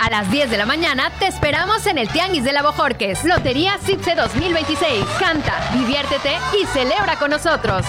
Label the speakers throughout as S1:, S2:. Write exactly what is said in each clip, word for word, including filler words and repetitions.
S1: A las diez de la mañana te esperamos en el Tianguis de la Bojorques. Lotería SITSE dos mil veintiséis. Canta, diviértete y celebra con nosotros.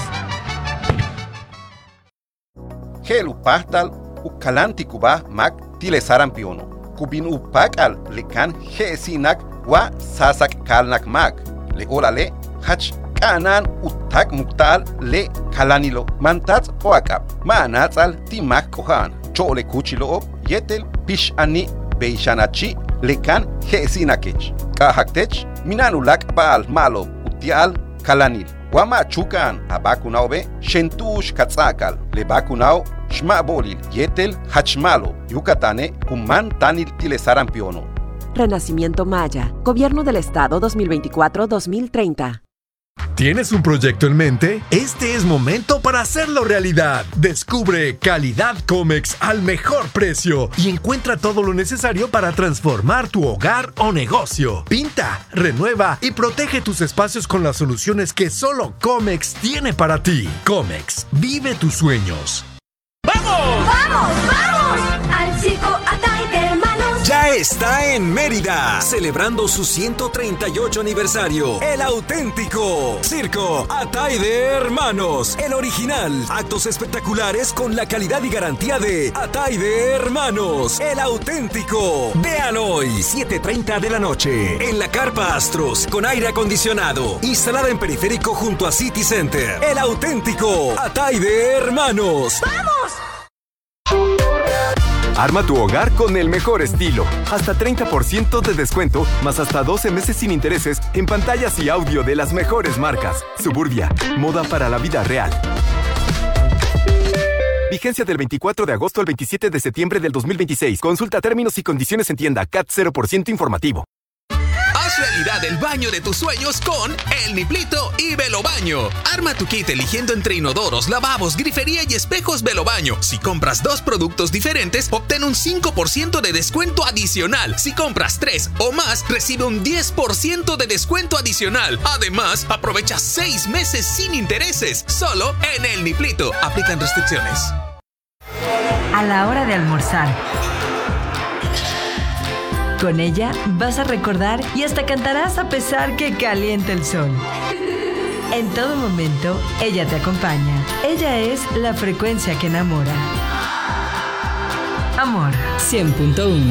S2: Helu pastal ukalanti kuba mak tile sarampiono. Kubin upakal lekan hesinak wa sasak kalnak mak. Le orale hach kanan utak muktal le kalanilo. Mantats oakap. Manatzal timak kohan. Chole kuchilo yetel pish ani Beishanachi lekan hesinakech. Kahaktech minanulak baal malo utial kalanil. Wama chukan abakunaobe shentush katzakal. Le bakunao shmabolil yetel hachmalo. Yucatane kuman tanil tilesarampiono.
S3: Renacimiento Maya. Gobierno del Estado dos mil veinticuatro a dos mil treinta.
S4: ¿Tienes un proyecto en mente? Este es momento para hacerlo realidad. Descubre Calidad Comex al mejor precio y encuentra todo lo necesario para transformar tu hogar o negocio. Pinta, renueva y protege tus espacios con las soluciones que solo Comex tiene para ti. Comex, vive tus sueños.
S5: ¡Vamos! ¡Vamos! ¡Vamos! Al circo Atay de Hermanos.
S6: Ya está en Mérida, celebrando su ciento treinta y ocho aniversario. El auténtico Circo Atay de Hermanos. El original. Actos espectaculares con la calidad y garantía de Atay de Hermanos. El auténtico. Vean hoy, siete treinta de la noche, en la Carpa Astros, con aire acondicionado, instalada en periférico junto a City Center. El auténtico Atay de Hermanos.
S5: ¡Vamos!
S7: Arma tu hogar con el mejor estilo. Hasta treinta por ciento de descuento, más hasta doce meses sin intereses en pantallas y audio de las mejores marcas. Suburbia, moda para la vida real. Vigencia del veinticuatro de agosto al veintisiete de septiembre del dos mil veintiséis. Consulta términos y condiciones en tienda. C A T cero por ciento informativo.
S8: Haz realidad el baño de tus sueños con El Niplito y Velobaño. Arma tu kit eligiendo entre inodoros, lavabos, grifería y espejos Velobaño. Si compras dos productos diferentes, obtén un cinco por ciento de descuento adicional. Si compras tres o más, recibe un diez por ciento de descuento adicional. Además, aprovecha seis meses sin intereses. Solo en El Niplito. Aplican restricciones.
S9: A la hora de almorzar. Con ella vas a recordar y hasta cantarás a pesar que caliente el sol. En todo momento, ella te acompaña. Ella es la frecuencia que enamora. Amor cien punto uno.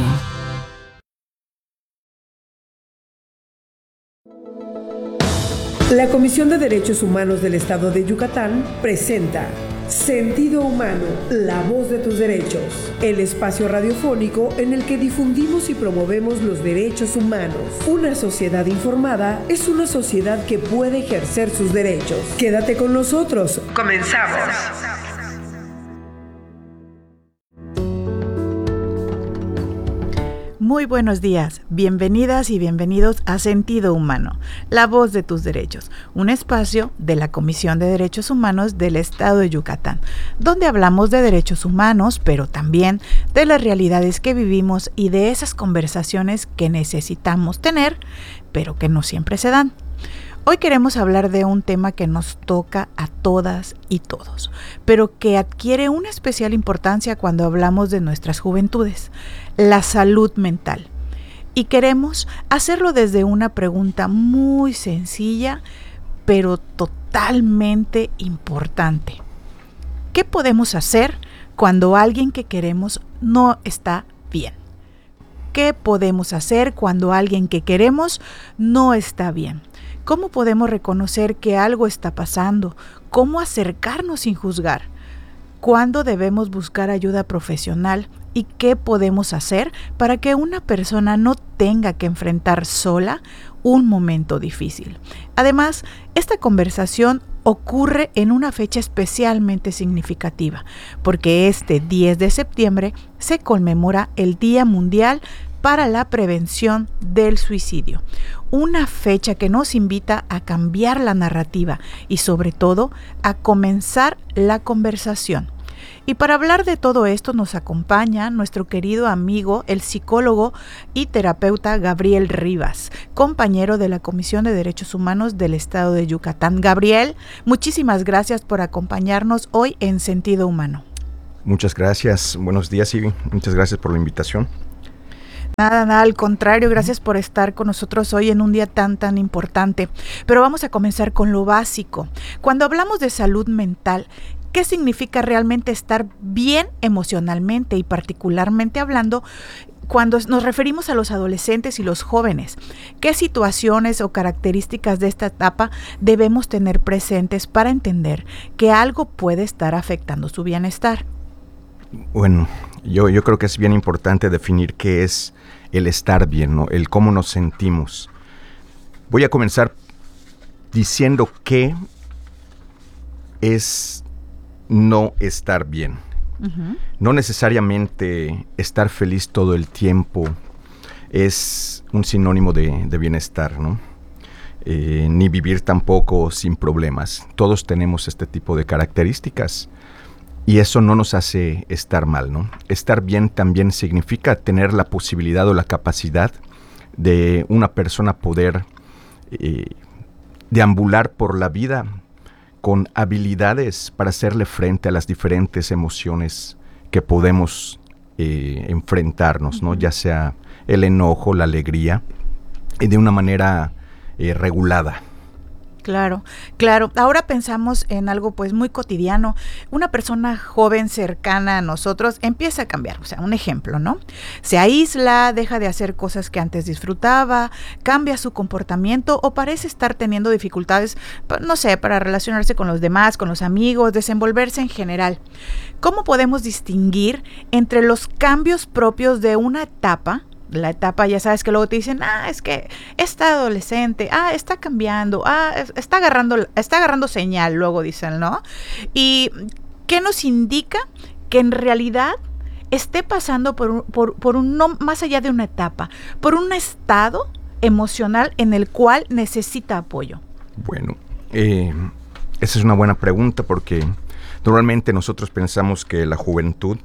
S10: La Comisión de Derechos Humanos del Estado de Yucatán presenta Sentido Humano, la voz de tus derechos, el espacio radiofónico en el que difundimos y promovemos los derechos humanos. Una sociedad informada es una sociedad que puede ejercer sus derechos. Quédate con nosotros. Comenzamos.
S11: Muy buenos días, bienvenidas y bienvenidos a Sentido Humano, la voz de tus derechos, un espacio de la Comisión de Derechos Humanos del Estado de Yucatán, donde hablamos de derechos humanos, pero también de las realidades que vivimos y de esas conversaciones que necesitamos tener, pero que no siempre se dan. Hoy queremos hablar de un tema que nos toca a todas y todos, pero que adquiere una especial importancia cuando hablamos de nuestras juventudes, la salud mental. Y queremos hacerlo desde una pregunta muy sencilla, pero totalmente importante. ¿Qué podemos hacer cuando alguien que queremos no está bien? ¿Qué podemos hacer cuando alguien que queremos no está bien? ¿Cómo podemos reconocer que algo está pasando? ¿Cómo acercarnos sin juzgar? ¿Cuándo debemos buscar ayuda profesional? ¿Y qué podemos hacer para que una persona no tenga que enfrentar sola un momento difícil? Además, esta conversación ocurre en una fecha especialmente significativa, porque este diez de septiembre se conmemora el Día Mundial para la Prevención del Suicidio, una fecha que nos invita a cambiar la narrativa y sobre todo a comenzar la conversación. Y para hablar de todo esto nos acompaña nuestro querido amigo, el psicólogo y terapeuta Gabriel Rivas, compañero de la Comisión de Derechos Humanos del Estado de Yucatán. Gabriel, muchísimas gracias por acompañarnos hoy en Sentido Humano.
S12: Muchas gracias, buenos días y muchas gracias por la invitación.
S11: Nada, nada, al contrario, gracias por estar con nosotros hoy en un día tan, tan importante. Pero vamos a comenzar con lo básico. Cuando hablamos de salud mental, ¿qué significa realmente estar bien emocionalmente y particularmente hablando cuando nos referimos a los adolescentes y los jóvenes? ¿Qué situaciones o características de esta etapa debemos tener presentes para entender que algo puede estar afectando su bienestar?
S12: Bueno, yo, yo creo que es bien importante definir qué es el estar bien, ¿no? El cómo nos sentimos. Voy a comenzar diciendo qué es no estar bien. Uh-huh. No necesariamente estar feliz todo el tiempo es un sinónimo de, de bienestar, ¿no? Eh, ni vivir tampoco sin problemas. Todos tenemos este tipo de características y eso no nos hace estar mal, ¿no? Estar bien también significa tener la posibilidad o la capacidad de una persona poder eh, deambular por la vida con habilidades para hacerle frente a las diferentes emociones que podemos eh, enfrentarnos, ¿no? Ya sea el enojo, la alegría, y de una manera eh, regulada.
S11: Claro, claro. Ahora pensamos en algo pues muy cotidiano. Una persona joven cercana a nosotros empieza a cambiar. O sea, un ejemplo, ¿no? Se aísla, deja de hacer cosas que antes disfrutaba, cambia su comportamiento o parece estar teniendo dificultades, no sé, para relacionarse con los demás, con los amigos, desenvolverse en general. ¿Cómo podemos distinguir entre los cambios propios de una etapa? La etapa, ya sabes que luego te dicen, ah, es que está adolescente, ah, está cambiando, ah, está agarrando, está agarrando señal, luego dicen, ¿no? Y ¿qué nos indica que en realidad esté pasando por un, por, por un, no más allá de una etapa, por un estado emocional en el cual necesita apoyo?
S12: Bueno, eh, esa es una buena pregunta porque normalmente nosotros pensamos que la juventud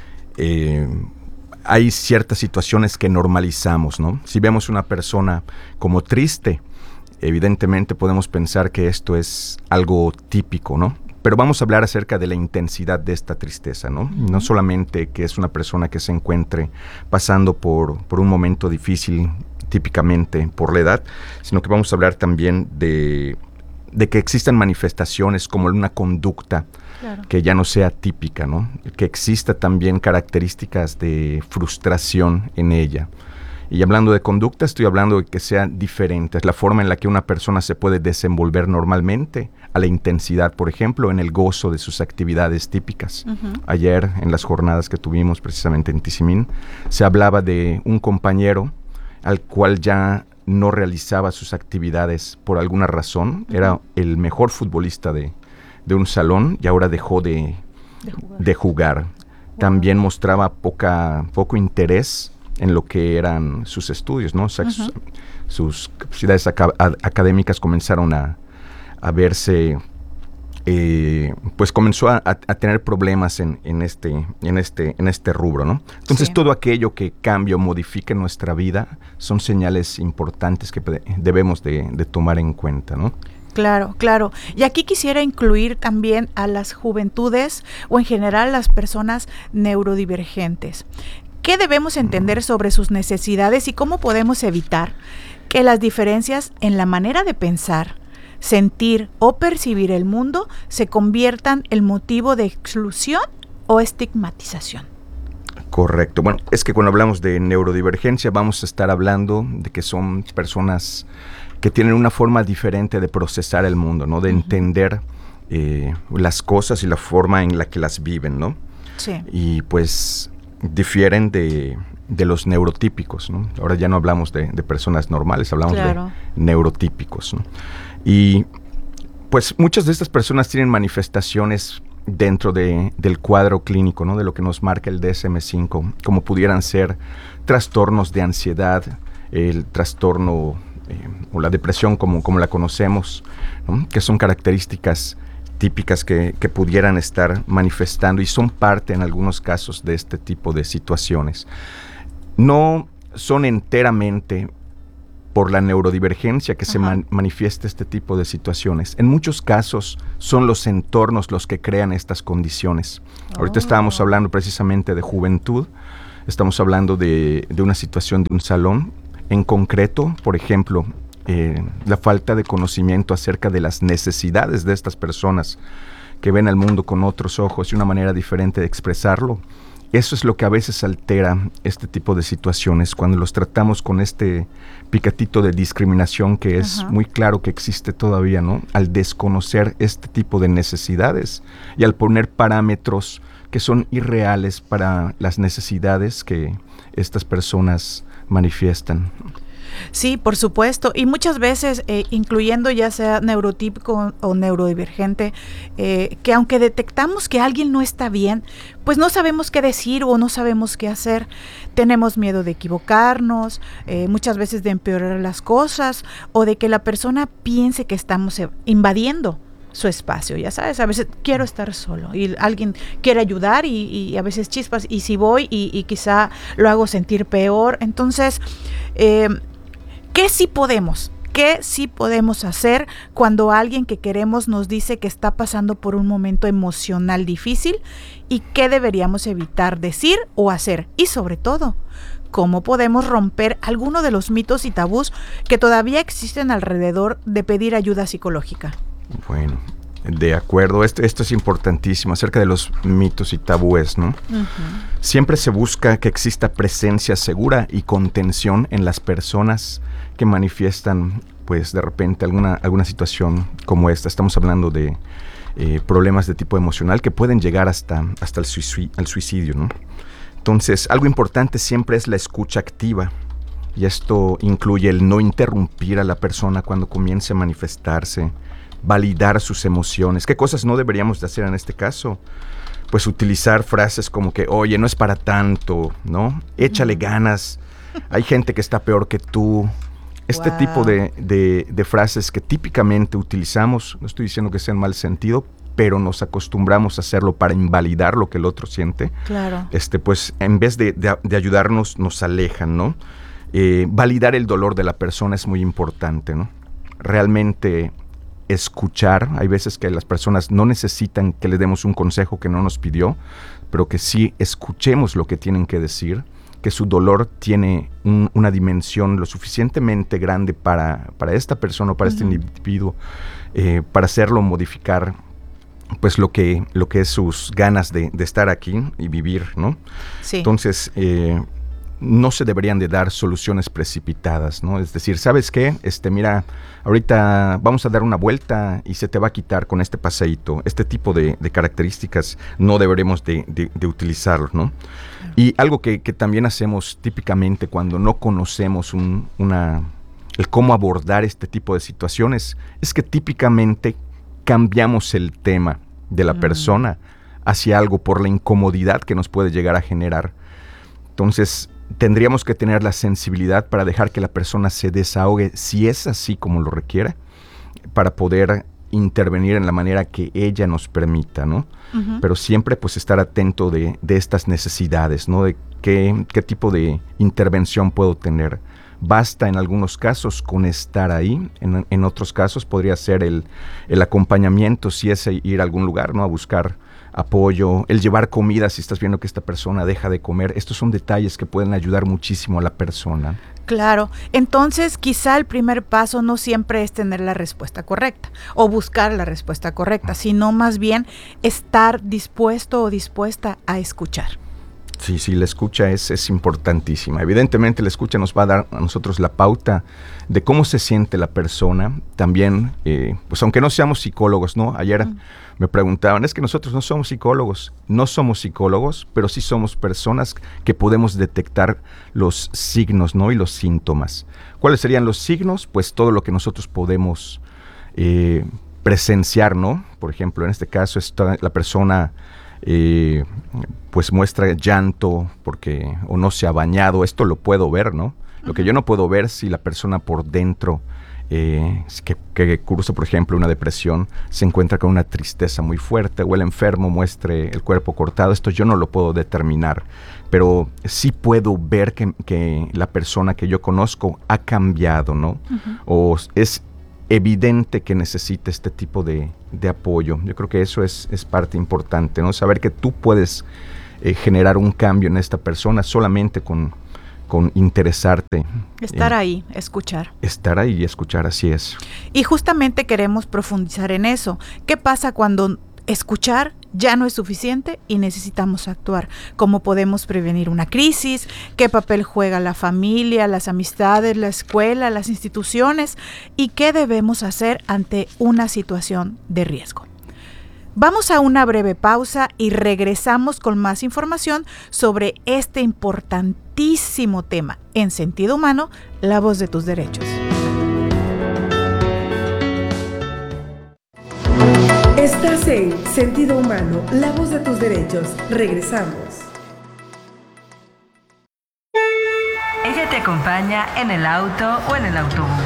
S12: eh, hay ciertas situaciones que normalizamos, ¿no? Si vemos una persona como triste, evidentemente podemos pensar que esto es algo típico, ¿no? Pero vamos a hablar acerca de la intensidad de esta tristeza, ¿no? Uh-huh. No solamente que es una persona que se encuentre pasando por, por un momento difícil, típicamente por la edad, sino que vamos a hablar también de, de que existan manifestaciones como una conducta, claro, que ya no sea típica, ¿no? Que exista también características de frustración en ella. Y hablando de conducta, estoy hablando de que sean diferentes. La forma en la que una persona se puede desenvolver normalmente, a la intensidad, por ejemplo, en el gozo de sus actividades típicas. Uh-huh. Ayer, en las jornadas que tuvimos precisamente en Tizimín, se hablaba de un compañero al cual ya no realizaba sus actividades por alguna razón. Uh-huh. Era el mejor futbolista de de un salón y ahora dejó de, de jugar. De jugar. Wow. También mostraba poca, poco interés en lo que eran sus estudios, ¿no? O sea, uh-huh. sus, sus capacidades aca- académicas comenzaron a, a verse, eh, pues comenzó a, a, a tener problemas en, en, este, en, este, en este rubro, ¿no? Entonces, sí, todo aquello que cambie o modifique nuestra vida son señales importantes que debemos de, de tomar en cuenta, ¿no?
S11: Claro, claro. Y aquí quisiera incluir también a las juventudes o en general las personas neurodivergentes. ¿Qué debemos entender sobre sus necesidades y cómo podemos evitar que las diferencias en la manera de pensar, sentir o percibir el mundo se conviertan en motivo de exclusión o estigmatización?
S12: Correcto. Bueno, es que cuando hablamos de neurodivergencia vamos a estar hablando de que son personas que tienen una forma diferente de procesar el mundo, ¿no? De uh-huh. entender eh, las cosas y la forma en la que las viven, ¿no? Sí. Y pues difieren de, de los neurotípicos, ¿no? Ahora ya no hablamos de, de personas normales, hablamos claro. de neurotípicos, ¿no? Y pues muchas de estas personas tienen manifestaciones dentro de, del cuadro clínico, ¿no? De lo que nos marca el D S M cinco, como pudieran ser trastornos de ansiedad, el trastorno eh, o la depresión como, como la conocemos, ¿no? Que son características típicas que, que pudieran estar manifestando y son parte en algunos casos de este tipo de situaciones. No son enteramente por la neurodivergencia que Ajá. se man, manifiesta este tipo de situaciones. En muchos casos son los entornos los que crean estas condiciones. Oh. Ahorita estábamos hablando precisamente de juventud. Estamos hablando de, de una situación de un salón. En concreto, por ejemplo, eh, la falta de conocimiento acerca de las necesidades de estas personas que ven al mundo con otros ojos y una manera diferente de expresarlo. Eso es lo que a veces altera este tipo de situaciones, cuando los tratamos con este picatito de discriminación que es Ajá. muy claro que existe todavía, ¿no? Al desconocer este tipo de necesidades y al poner parámetros que son irreales para las necesidades que estas personas manifiestan.
S11: Sí, por supuesto, y muchas veces, eh, incluyendo ya sea neurotípico o neurodivergente, eh, que aunque detectamos que alguien no está bien, pues no sabemos qué decir o no sabemos qué hacer. Tenemos miedo de equivocarnos, eh, muchas veces de empeorar las cosas o de que la persona piense que estamos invadiendo su espacio, ya sabes, a veces quiero estar solo y alguien quiere ayudar y, y a veces chispas y si voy y, y quizá lo hago sentir peor. Entonces, eh, ¿qué sí podemos? ¿Qué sí podemos hacer cuando alguien que queremos nos dice que está pasando por un momento emocional difícil? ¿Y qué deberíamos evitar decir o hacer? Y sobre todo, ¿cómo podemos romper alguno de los mitos y tabús que todavía existen alrededor de pedir ayuda psicológica?
S12: Bueno, de acuerdo, esto, esto es importantísimo, acerca de los mitos y tabúes, ¿no? Uh-huh. Siempre se busca que exista presencia segura y contención en las personas que manifiestan, pues, de repente alguna, alguna situación como esta. Estamos hablando de eh, problemas de tipo emocional que pueden llegar hasta, hasta el, suicidio, el suicidio, ¿no? Entonces, algo importante siempre es la escucha activa. Y esto incluye el no interrumpir a la persona cuando comience a manifestarse, validar sus emociones. ¿Qué cosas no deberíamos de hacer en este caso? Pues utilizar frases como que, oye, no es para tanto, ¿no? Échale uh-huh. ganas, hay gente que está peor que tú. Este wow. tipo de, de, de frases que típicamente utilizamos, no estoy diciendo que sea en mal sentido, pero nos acostumbramos a hacerlo para invalidar lo que el otro siente. Claro. Este, pues en vez de, de, de ayudarnos, nos alejan, ¿no? Eh, validar el dolor de la persona es muy importante, ¿no? Realmente escuchar, hay veces que las personas no necesitan que le demos un consejo que no nos pidió, pero que sí escuchemos lo que tienen que decir, que su dolor tiene un, una dimensión lo suficientemente grande para, para esta persona o para uh-huh. este individuo, eh, para hacerlo modificar pues lo que, lo que es sus ganas de, de estar aquí y vivir, ¿no? Sí. Entonces, eh, no se deberían de dar soluciones precipitadas, ¿no? Es decir, ¿sabes qué? Este, mira, ahorita vamos a dar una vuelta y se te va a quitar con este paseíto. Este tipo de, de características no deberemos de, de, de utilizarlo, ¿no? Y algo que, que también hacemos típicamente cuando no conocemos un, una, el cómo abordar este tipo de situaciones es que típicamente cambiamos el tema de la mm. persona hacia algo por la incomodidad que nos puede llegar a generar. Entonces, tendríamos que tener la sensibilidad para dejar que la persona se desahogue, si es así como lo requiera, para poder intervenir en la manera que ella nos permita, ¿no? Uh-huh. Pero siempre pues estar atento de, de estas necesidades, ¿no? De qué, qué tipo de intervención puedo tener. Basta en algunos casos con estar ahí, en, en otros casos podría ser el, el acompañamiento, si es ir a algún lugar, ¿no? A buscar apoyo, el llevar comida si estás viendo que esta persona deja de comer. Estos son detalles que pueden ayudar muchísimo a la persona.
S11: Claro, entonces quizá el primer paso no siempre es tener la respuesta correcta o buscar la respuesta correcta, sino más bien estar dispuesto o dispuesta a escuchar.
S12: Sí, sí, la escucha es, es importantísima. Evidentemente la escucha nos va a dar a nosotros la pauta de cómo se siente la persona. También, eh, pues aunque no seamos psicólogos, ¿no? Ayer mm. me preguntaban, es que nosotros no somos psicólogos. No somos psicólogos, pero sí somos personas que podemos detectar los signos, ¿no? Y los síntomas. ¿Cuáles serían los signos? Pues todo lo que nosotros podemos eh, presenciar, ¿no? Por ejemplo, en este caso, está la persona... Eh, pues muestra llanto porque o no se ha bañado, esto lo puedo ver, ¿no? Lo que yo no puedo ver si la persona por dentro eh, que, que cursa, por ejemplo, una depresión, se encuentra con una tristeza muy fuerte, o el enfermo muestre el cuerpo cortado, esto yo no lo puedo determinar, pero sí puedo ver que, que la persona que yo conozco ha cambiado, ¿no? Uh-huh. O es evidente que necesita este tipo de, de apoyo. Yo creo que eso es, es parte importante, ¿no? Saber que tú puedes eh, generar un cambio en esta persona solamente con, con interesarte.
S11: Estar
S12: en,
S11: ahí, escuchar.
S12: Estar ahí y escuchar, así es.
S11: Y justamente queremos profundizar en eso. ¿Qué pasa cuando escuchar ya no es suficiente y necesitamos actuar? ¿Cómo podemos prevenir una crisis? ¿Qué papel juega la familia, las amistades, la escuela, las instituciones? ¿Y qué debemos hacer ante una situación de riesgo? Vamos a una breve pausa y regresamos con más información sobre este importantísimo tema. En Sentido Humano, la voz de tus derechos.
S10: Estás en Sentido Humano, la voz de tus derechos. Regresamos.
S9: Ella te acompaña en el auto o en el autobús.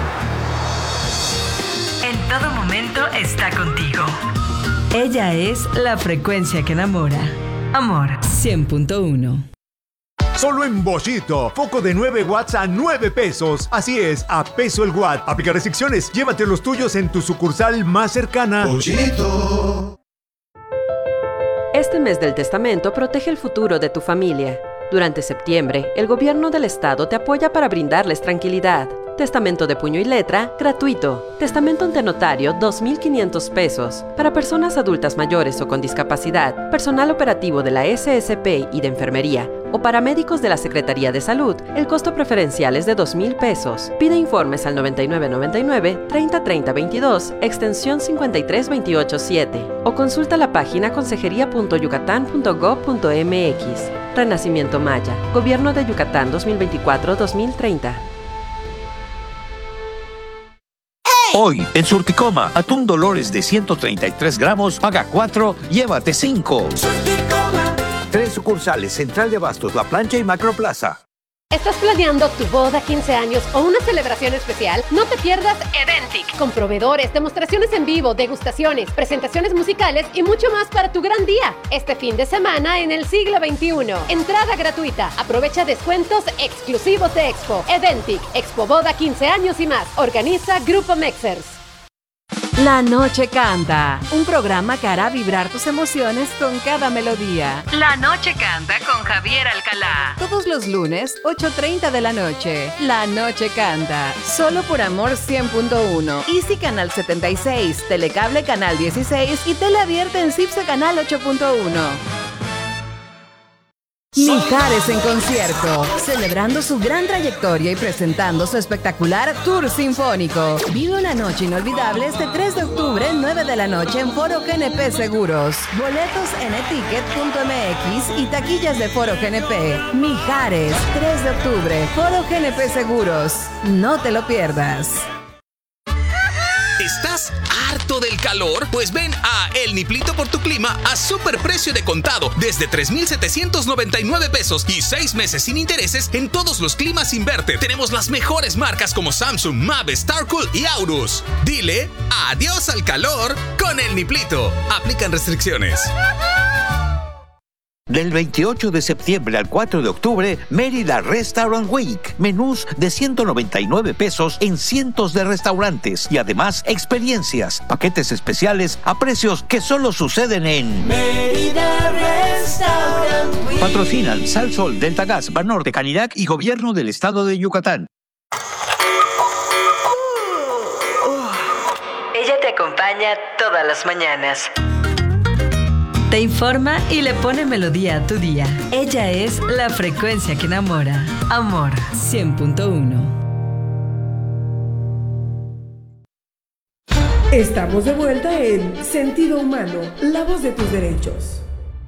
S9: En todo momento está contigo. Ella es la frecuencia que enamora. Amor cien punto uno.
S13: Solo en Boschito, foco de nueve watts a nueve pesos. Así es, a peso el watt. Aplica restricciones. Llévate los tuyos en tu sucursal más cercana. Boschito.
S3: Este mes del testamento protege el futuro de tu familia. Durante septiembre, el gobierno del estado te apoya para brindarles tranquilidad. Testamento de puño y letra, gratuito. Testamento ante notario, dos mil quinientos pesos. Para personas adultas mayores o con discapacidad, personal operativo de la S S P y de enfermería, o paramédicos de la Secretaría de Salud, el costo preferencial es de dos mil pesos. Pide informes al noventa y nueve noventa y nueve, treinta treinta veintidós, extensión cincuenta y tres veintiocho siete, o consulta la página consejería punto yucatán punto gob punto m x. Renacimiento Maya, Gobierno de Yucatán dos mil veinticuatro a dos mil treinta.
S14: Hoy, en Surticoma, atún Dolores de ciento treinta y tres gramos, paga cuatro, llévate cinco. Surticoma. Tres sucursales, Central de Abastos, La Plancha y Macroplaza.
S1: ¿Estás planeando tu boda, quince años o una celebración especial? No te pierdas Eventic, con proveedores, demostraciones en vivo, degustaciones, presentaciones musicales y mucho más para tu gran día. Este fin de semana en el siglo veintiuno. Entrada gratuita. Aprovecha descuentos exclusivos de Expo. Eventic, Expo Boda quince años y más. Organiza Grupo Mexers.
S15: La Noche Canta, un programa que hará vibrar tus emociones con cada melodía.
S9: La Noche Canta con Javier Alcalá.
S15: Todos los lunes, ocho treinta de la noche. La Noche Canta, solo por Amor cien punto uno. Easy Canal setenta y seis, Telecable Canal dieciséis y Tele Abierta en Cipse Canal ocho punto uno. Mijares en concierto, celebrando su gran trayectoria y presentando su espectacular tour sinfónico. Vive una noche inolvidable este tres de octubre, nueve de la noche en Foro G N P Seguros. Boletos en eticket punto m x y taquillas de Foro G N P. Mijares, tres de octubre, Foro G N P Seguros. No te lo pierdas.
S8: ¿Estás harto del calor? Pues ven a El Niplito por tu Clima a super precio de contado desde tres mil setecientos noventa y nueve pesos y seis meses sin intereses en todos los climas Inverter. Tenemos las mejores marcas como Samsung, Mave, Starcool y Aurus. Dile adiós al calor con El Niplito. Aplican restricciones.
S14: Del veintiocho de septiembre al cuatro de octubre, Mérida Restaurant Week. Menús de ciento noventa y nueve pesos en cientos de restaurantes y además experiencias, paquetes especiales a precios que solo suceden en Mérida Restaurant Week. Patrocinan Sal Sol, Delta Gas, Banorte, Canirac y Gobierno del Estado de Yucatán.
S9: Ella te acompaña todas las mañanas. Te informa y le pone melodía a tu día. Ella es la frecuencia que enamora. Amor cien punto uno.
S10: Estamos de vuelta en Sentido Humano, la voz de tus derechos.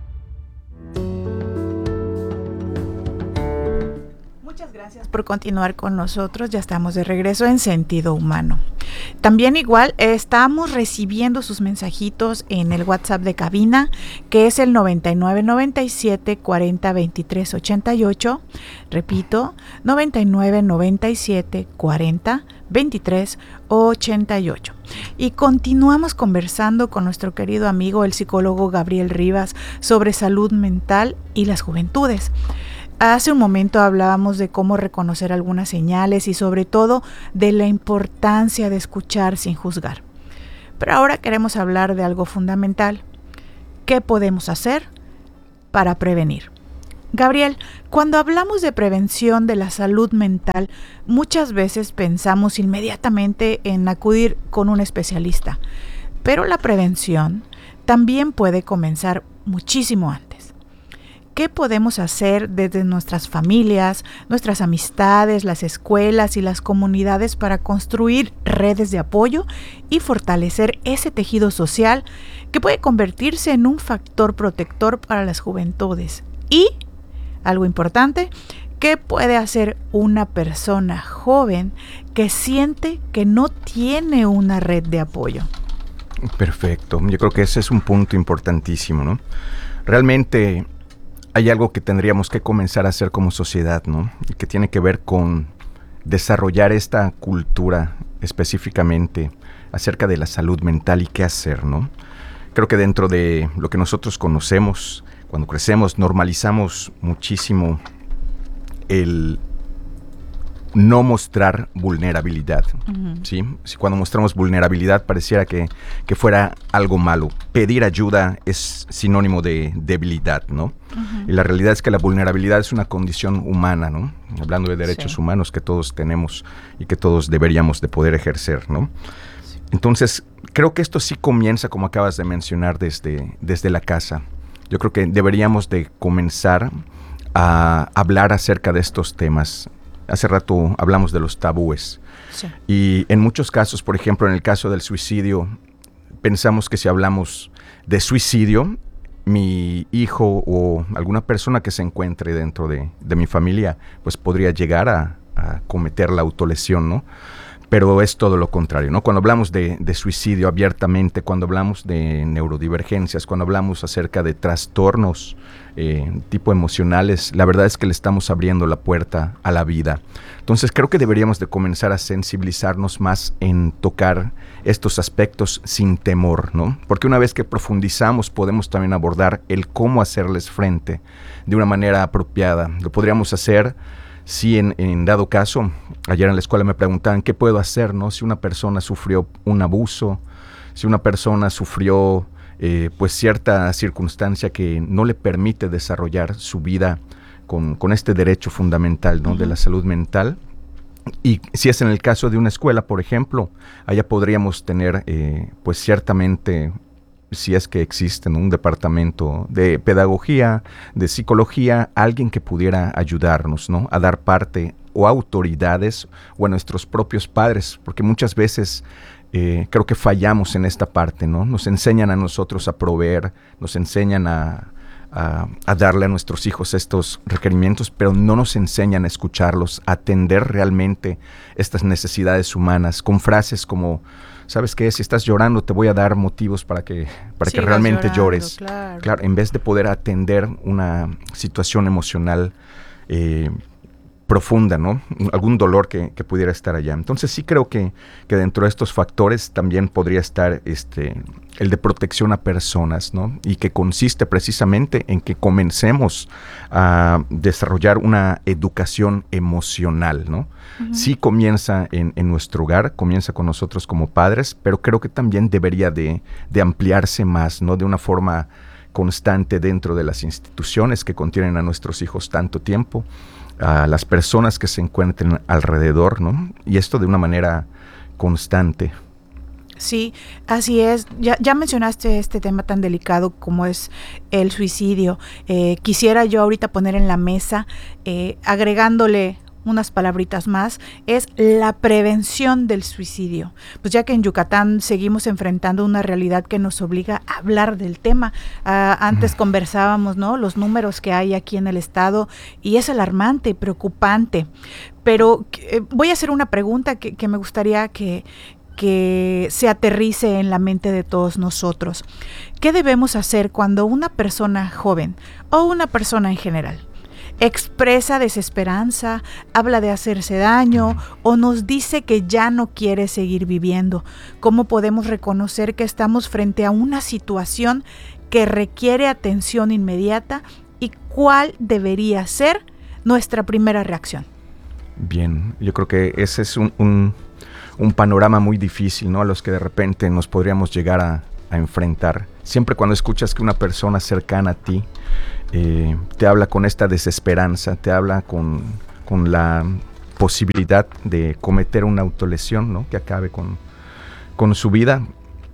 S11: Muchas gracias por continuar con nosotros. Ya estamos de regreso en Sentido Humano. También igual estamos recibiendo sus mensajitos en el WhatsApp de cabina, que es el noventa y nueve noventa y siete cuarenta veintitrés ochenta y ocho. Repito, noventa y nueve noventa y siete cuarenta veintitrés ochenta y ocho. Y continuamos conversando con nuestro querido amigo, el psicólogo Gabriel Rivas, sobre salud mental y las juventudes. Hace un momento hablábamos de cómo reconocer algunas señales y sobre todo de la importancia de escuchar sin juzgar. Pero ahora queremos hablar de algo fundamental. ¿Qué podemos hacer para prevenir. Gabriel, cuando hablamos de prevención de la salud mental, muchas veces pensamos inmediatamente en acudir con un especialista, pero la prevención también puede comenzar muchísimo antes. ¿Qué podemos hacer desde nuestras familias, nuestras amistades, las escuelas y las comunidades para construir redes de apoyo y fortalecer ese tejido social que puede convertirse en un factor protector para las juventudes? Y algo importante, ¿qué puede hacer una persona joven que siente que no tiene una red de apoyo?
S12: Perfecto, yo creo que ese es un punto importantísimo, ¿no? Realmente hay algo que tendríamos que comenzar a hacer como sociedad, ¿no? Y que tiene que ver con desarrollar esta cultura específicamente acerca de la salud mental y qué hacer, ¿no? Creo que dentro de lo que nosotros conocemos, cuando crecemos, normalizamos muchísimo el no mostrar vulnerabilidad, uh-huh. ¿sí? Si cuando mostramos vulnerabilidad pareciera que, que fuera algo malo. Pedir ayuda es sinónimo de debilidad, ¿no? Uh-huh. Y la realidad es que la vulnerabilidad es una condición humana, ¿no? Hablando de derechos sí. humanos que todos tenemos y que todos deberíamos de poder ejercer, ¿no? Sí. Entonces, creo que esto sí comienza, como acabas de mencionar, desde, desde la casa. Yo creo que deberíamos de comenzar a hablar acerca de estos temas. Hace rato hablamos de los tabúes. Sí. Y en muchos casos, por ejemplo, en el caso del suicidio, pensamos que si hablamos de suicidio, mi hijo o alguna persona que se encuentre dentro de, de mi familia, pues podría llegar a, a cometer la autolesión, ¿no? Pero es todo lo contrario, ¿no? Cuando hablamos de, de suicidio abiertamente, cuando hablamos de neurodivergencias, cuando hablamos acerca de trastornos eh, tipo emocionales, la verdad es que le estamos abriendo la puerta a la vida. Entonces creo que deberíamos de comenzar a sensibilizarnos más en tocar estos aspectos sin temor, ¿no? Porque una vez que profundizamos podemos también abordar el cómo hacerles frente de una manera apropiada. Lo podríamos hacer si en, en dado caso, ayer en la escuela me preguntaban qué puedo hacer, ¿no? Si una persona sufrió un abuso, si una persona sufrió eh, pues cierta circunstancia que no le permite desarrollar su vida con, con este derecho fundamental, ¿no? Uh-huh. De la salud mental. Y si es en el caso de una escuela, por ejemplo, allá podríamos tener eh, pues ciertamente, si es que existe, ¿no? Un departamento de pedagogía, de psicología, alguien que pudiera ayudarnos, ¿no? A dar parte o a autoridades o a nuestros propios padres, porque muchas veces eh, creo que fallamos en esta parte, ¿no? Nos enseñan a nosotros a proveer, nos enseñan a, a, a darle a nuestros hijos estos requerimientos, pero no nos enseñan a escucharlos, a atender realmente estas necesidades humanas con frases como: ¿sabes qué? Si estás llorando te voy a dar motivos para que, para que realmente llorando, llores. Claro. Claro, en vez de poder atender una situación emocional eh, profunda, ¿no? Algún dolor que, que pudiera estar allá. Entonces sí creo que, que dentro de estos factores también podría estar este, el de protección a personas, ¿no? Y que consiste precisamente en que comencemos a desarrollar una educación emocional, ¿no? Uh-huh. Sí comienza en, en nuestro hogar, comienza con nosotros como padres, pero creo que también debería de, de ampliarse más, ¿no? De una forma constante dentro de las instituciones que contienen a nuestros hijos tanto tiempo, a las personas que se encuentren alrededor, ¿no? Y esto de una manera constante.
S11: Sí, así es. Ya, ya mencionaste este tema tan delicado como es el suicidio. Eh, quisiera yo ahorita poner en la mesa, eh, agregándole unas palabritas más, es la prevención del suicidio. Pues ya que en Yucatán seguimos enfrentando una realidad que nos obliga a hablar del tema. Uh, antes mm. conversábamos, ¿no? Los números que hay aquí en el estado y es alarmante y preocupante. Pero eh, voy a hacer una pregunta que, que me gustaría que que se aterrice en la mente de todos nosotros. ¿Qué debemos hacer cuando una persona joven o una persona en general expresa desesperanza, habla de hacerse daño o nos dice que ya no quiere seguir viviendo? ¿Cómo podemos reconocer que estamos frente a una situación que requiere atención inmediata y cuál debería ser nuestra primera reacción?
S12: Bien, yo creo que ese es un, un, un panorama muy difícil, ¿no? A los que de repente nos podríamos llegar a, a enfrentar. siempre cuando escuchas que una persona cercana a ti eh, te habla con esta desesperanza, te habla con, con la posibilidad de cometer una autolesión, ¿no? Que acabe con, con su vida.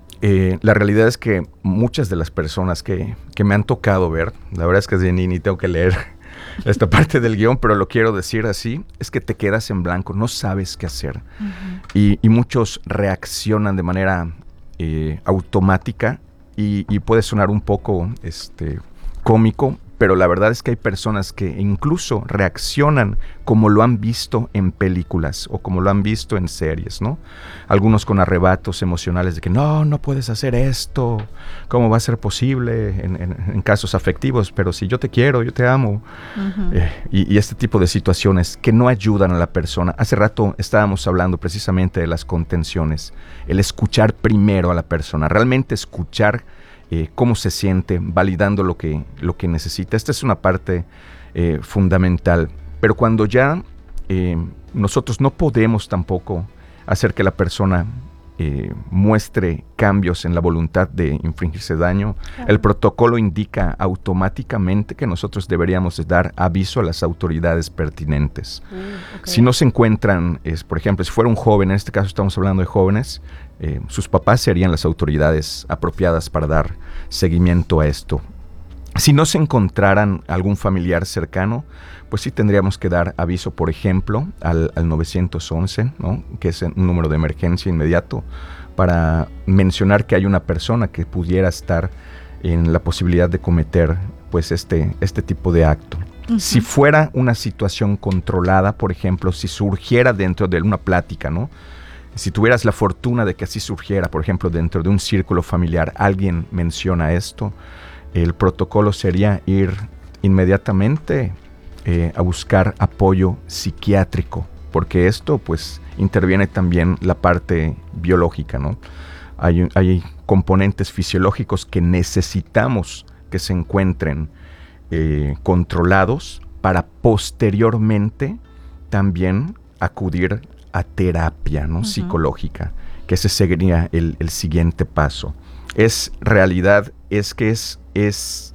S12: Eh, la realidad es que muchas de las personas que, que me han tocado ver, la verdad es que ni, ni tengo que leer esta parte del guión, pero lo quiero decir así, es que te quedas en blanco, no sabes qué hacer. Uh-huh. y, y muchos reaccionan de manera eh, automática y, y puede sonar un poco este, cómico, pero la verdad es que hay personas que incluso reaccionan como lo han visto en películas o como lo han visto en series, ¿no? Algunos con arrebatos emocionales de que no, no puedes hacer esto, ¿cómo va a ser posible en, en, en casos afectivos? Pero si yo te quiero, yo te amo. Uh-huh. Eh, y, y este tipo de situaciones que no ayudan a la persona. Hace rato estábamos hablando precisamente de las contenciones, el escuchar primero a la persona, realmente escuchar Eh, cómo se siente, validando lo que, lo que necesita. Esta es una parte eh, fundamental. Pero cuando ya eh, nosotros no podemos tampoco hacer que la persona eh, muestre cambios en la voluntad de infringirse daño, claro. El protocolo indica automáticamente que nosotros deberíamos dar aviso a las autoridades pertinentes. Mm, okay. Si no se encuentran, es, por ejemplo, si fuera un joven, en este caso estamos hablando de jóvenes, Eh, sus papás serían las autoridades apropiadas para dar seguimiento a esto. Si no se encontraran algún familiar cercano, pues sí tendríamos que dar aviso, por ejemplo, al, al nueve once, ¿no? Que es un número de emergencia inmediato, para mencionar que hay una persona que pudiera estar en la posibilidad de cometer pues este, este tipo de acto. Uh-huh. Si fuera una situación controlada, por ejemplo, si surgiera dentro de una plática, ¿no? Si tuvieras la fortuna de que así surgiera, por ejemplo, dentro de un círculo familiar, alguien menciona esto, el protocolo sería ir inmediatamente eh, a buscar apoyo psiquiátrico, porque esto pues interviene también la parte biológica, ¿no? Hay, hay componentes fisiológicos que necesitamos que se encuentren eh, controlados para posteriormente también acudir a terapia, ¿no? Uh-huh. Psicológica, que ese sería el, el siguiente paso. Es realidad, es que es, es,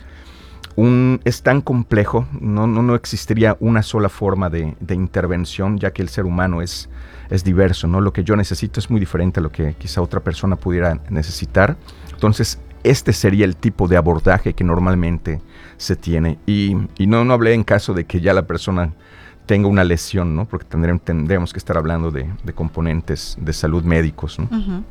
S12: un, es tan complejo, no, no, no existiría una sola forma de, de intervención, ya que el ser humano es, es diverso, ¿no? Lo que yo necesito es muy diferente a lo que quizá otra persona pudiera necesitar. Entonces, este sería el tipo de abordaje que normalmente se tiene. Y, y no, no hablé en caso de que ya la persona tenga una lesión, ¿no? Porque tendremos, tendremos que estar hablando de, de componentes de salud médicos, ¿no?
S11: Uh-huh.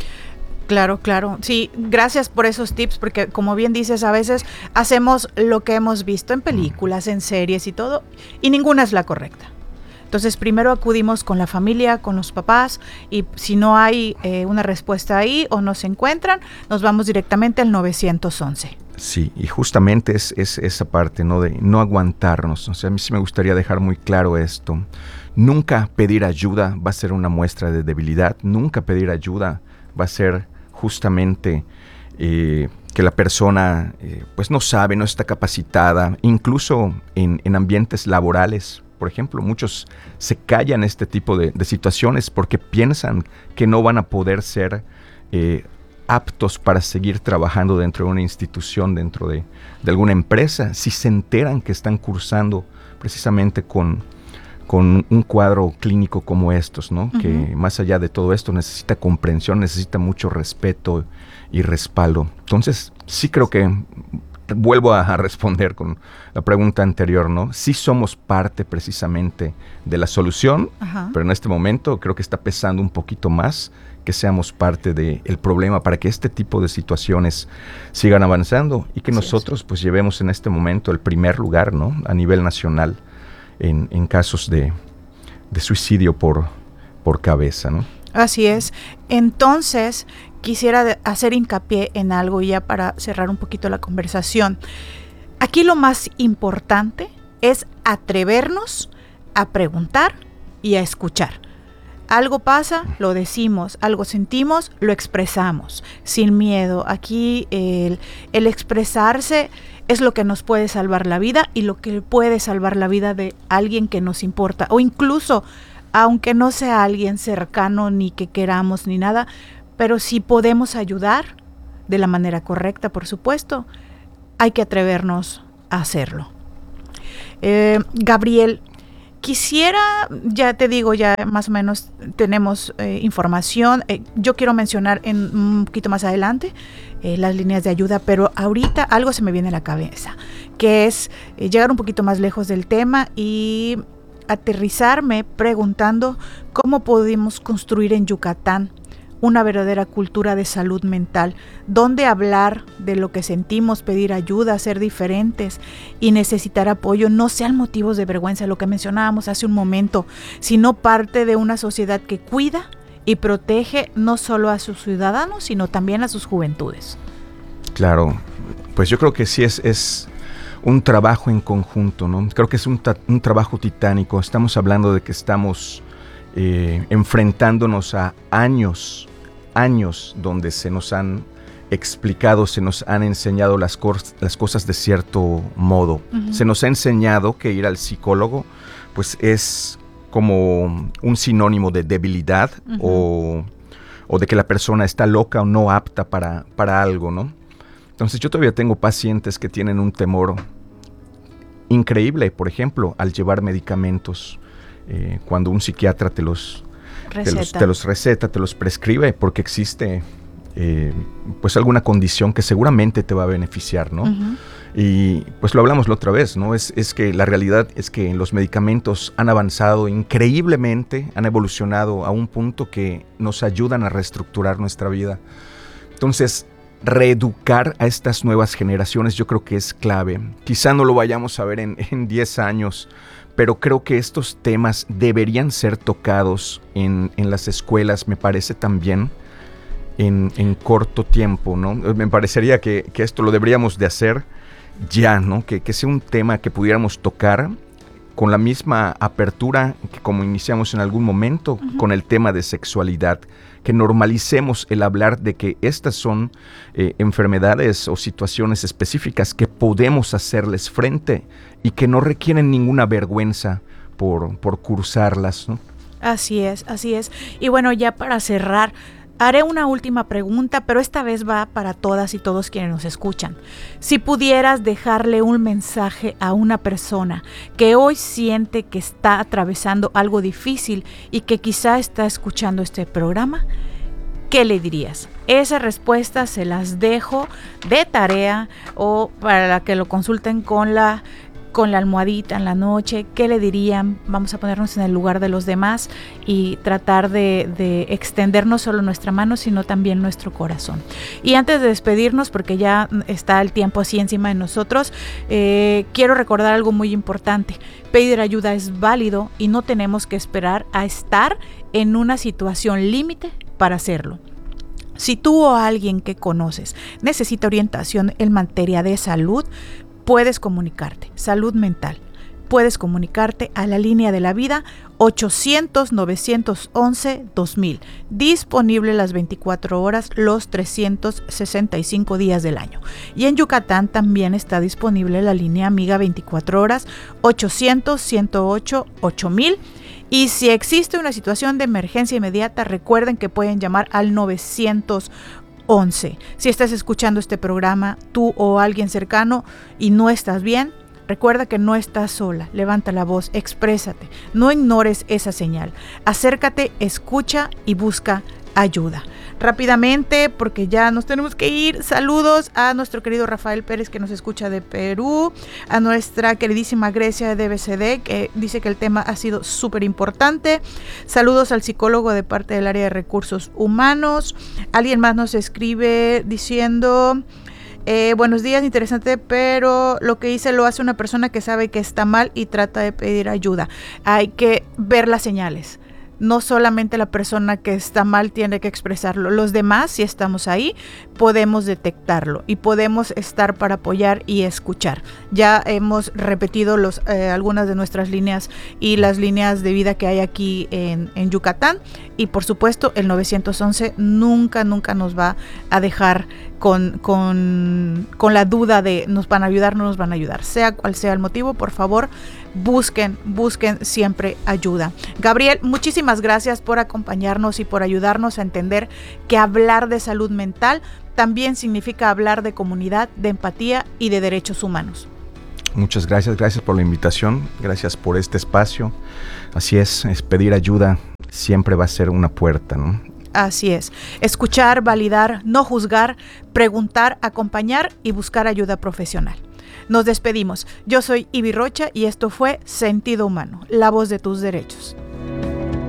S11: Claro, claro. Sí, gracias por esos tips, porque como bien dices, a veces hacemos lo que hemos visto en películas, en series y todo, y ninguna es la correcta. Entonces, primero acudimos con la familia, con los papás, y si no hay eh, una respuesta ahí o no se encuentran, nos vamos directamente al nueve once.
S12: Sí, y justamente es, es esa parte, ¿no? De no aguantarnos. O sea, a mí sí me gustaría dejar muy claro esto. Nunca pedir ayuda va a ser una muestra de debilidad. Nunca pedir ayuda va a ser justamente eh, que la persona eh, pues no sabe, no está capacitada. Incluso en, en ambientes laborales, por ejemplo, muchos se callan este tipo de, de situaciones porque piensan que no van a poder ser eh, aptos para seguir trabajando dentro de una institución, dentro de, de alguna empresa, si se enteran que están cursando precisamente con, con un cuadro clínico como estos, ¿no? Uh-huh. Que más allá de todo esto necesita comprensión, necesita mucho respeto y respaldo. Entonces, sí creo que vuelvo a, a responder con la pregunta anterior, ¿no? Sí somos parte precisamente de la solución, uh-huh. Pero en este momento creo que está pesando un poquito más que seamos parte del problema para que este tipo de situaciones sigan avanzando y que sí, nosotros sí. pues llevemos en este momento el primer lugar, ¿no? A nivel nacional en, en casos de, de suicidio por, por cabeza, ¿no?
S11: Así es. Entonces, quisiera de hacer hincapié en algo ya para cerrar un poquito la conversación. Aquí lo más importante es atrevernos a preguntar y a escuchar. Algo pasa, lo decimos, algo sentimos, lo expresamos, sin miedo. Aquí el, el expresarse es lo que nos puede salvar la vida y lo que puede salvar la vida de alguien que nos importa, o incluso, aunque no sea alguien cercano ni que queramos ni nada, pero si podemos ayudar, de la manera correcta, por supuesto, hay que atrevernos a hacerlo. Eh, Gabriel, quisiera, ya te digo, ya más o menos tenemos eh, información. Eh, yo quiero mencionar en, un poquito más adelante eh, las líneas de ayuda, pero ahorita algo se me viene a la cabeza, que es eh, llegar un poquito más lejos del tema y aterrizarme preguntando cómo podemos construir en Yucatán una verdadera cultura de salud mental, donde hablar de lo que sentimos, pedir ayuda, ser diferentes y necesitar apoyo no sean motivos de vergüenza, lo que mencionábamos hace un momento, sino parte de una sociedad que cuida y protege no solo a sus ciudadanos, sino también a sus juventudes.
S12: Claro, pues yo creo que sí es, es un trabajo en conjunto, ¿no? Creo que es un, ta- un trabajo titánico. Estamos hablando de que estamos eh, enfrentándonos a años, años donde se nos han explicado, se nos han enseñado las, cor- las cosas de cierto modo. Uh-huh. Se nos ha enseñado que ir al psicólogo pues es como un sinónimo de debilidad, uh-huh, o, o de que la persona está loca o no apta para, para algo, ¿no? Entonces yo todavía tengo pacientes que tienen un temor increíble, por ejemplo, al llevar medicamentos, eh, cuando un psiquiatra te los, te los, te los receta, te los prescribe, porque existe eh, pues alguna condición que seguramente te va a beneficiar, ¿no? Uh-huh. Y pues lo hablamos la otra vez, ¿no? Es, es que la realidad es que los medicamentos han avanzado increíblemente, han evolucionado a un punto que nos ayudan a reestructurar nuestra vida. Entonces, reeducar a estas nuevas generaciones yo creo que es clave. Quizá no lo vayamos a ver en, en diez años, pero creo que estos temas deberían ser tocados en, en las escuelas, me parece también, en, en corto tiempo, ¿no? Me parecería que, que esto lo deberíamos de hacer ya, ¿no? Que, que sea un tema que pudiéramos tocar con la misma apertura que como iniciamos en algún momento, uh-huh, con el tema de sexualidad, que normalicemos el hablar de que estas son eh, enfermedades o situaciones específicas que podemos hacerles frente y que no requieren ninguna vergüenza por, por cursarlas, ¿no?
S11: Así es, así es. Y bueno, ya para cerrar, haré una última pregunta, pero esta vez va para todas y todos quienes nos escuchan. Si pudieras dejarle un mensaje a una persona que hoy siente que está atravesando algo difícil y que quizá está escuchando este programa, ¿qué le dirías? Esas respuestas se las dejo de tarea o para que lo consulten con la con la almohadita en la noche. ¿Qué le dirían? Vamos a ponernos en el lugar de los demás y tratar de, de extender no solo nuestra mano, sino también nuestro corazón. Y antes de despedirnos, porque ya está el tiempo así encima de nosotros, eh, quiero recordar algo muy importante. Pedir ayuda es válido y no tenemos que esperar a estar en una situación límite para hacerlo. Si tú o alguien que conoces necesita orientación en materia de salud, puedes comunicarte, salud mental, puedes comunicarte a la línea de la vida ochocientos, novecientos once, dos mil, disponible las veinticuatro horas, los trescientos sesenta y cinco días del año. Y en Yucatán también está disponible la línea amiga veinticuatro horas, ochocientos, ciento ocho, ocho mil. Y si existe una situación de emergencia inmediata, recuerden que pueden llamar al novecientos once. Si estás escuchando este programa, tú o alguien cercano y no estás bien, recuerda que no estás sola. Levanta la voz, exprésate, no ignores esa señal. Acércate, escucha y busca ayuda. Rápidamente, porque ya nos tenemos que ir, saludos a nuestro querido Rafael Pérez, que nos escucha de Perú, a nuestra queridísima Grecia de B C D, que dice que el tema ha sido súper importante. Saludos al psicólogo de parte del área de recursos humanos. Alguien más nos escribe diciendo: eh, buenos días, interesante, pero lo que hice lo hace una persona que sabe que está mal y trata de pedir ayuda. Hay que ver las señales. No solamente la persona que está mal tiene que expresarlo, los demás, si estamos ahí, podemos detectarlo y podemos estar para apoyar y escuchar. Ya hemos repetido los, eh, algunas de nuestras líneas y las líneas de vida que hay aquí en, en Yucatán, y por supuesto el novecientos once nunca, nunca nos va a dejar con, con, con la duda de nos van a ayudar, no nos van a ayudar. Sea cual sea el motivo, por favor, busquen, busquen siempre ayuda. Gabriel, muchísimas gracias por acompañarnos y por ayudarnos a entender que hablar de salud mental también significa hablar de comunidad, de empatía y de derechos humanos.
S12: Muchas gracias, gracias por la invitación, gracias por este espacio. Así es, es pedir ayuda siempre va a ser una puerta, ¿no?
S11: Así es, escuchar, validar, no juzgar, preguntar, acompañar y buscar ayuda profesional. Nos despedimos. Yo soy Ibi Rocha y esto fue Sentido Humano, la voz de tus derechos.